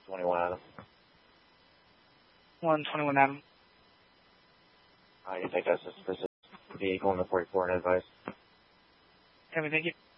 21 Adam. 121 Adam. You take us a specific vehicle in the 44 and advice. Thank you.